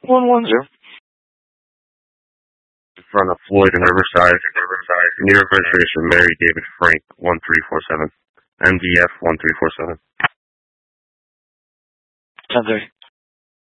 110. In front of Floyd and Riverside. Near registration, Mary David Frank, 1347. MDF 1347. 10:30.